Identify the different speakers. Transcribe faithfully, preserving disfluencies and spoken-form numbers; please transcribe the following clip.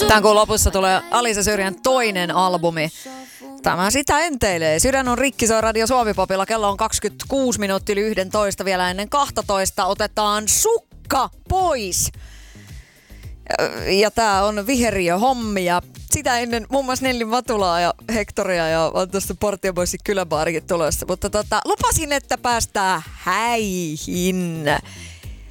Speaker 1: Tämän kuun lopussa tulee Alisa Syrjän toinen albumi. Tämä sitä enteilee. Sydän on rikki, se on Radio Suomi-popilla. Kello on kaksikymmentäkuusi minuuttia yli yksitoista, vielä ennen kaksitoista. Otetaan sukka pois. Ja tää on viheriö hommia. Sitä ennen muun muassa Nelli Matulaa ja Hektoria ja on tuosta Portioboisin kyläbaarikin tulossa. Mutta tota, lupasin, että päästään häihin.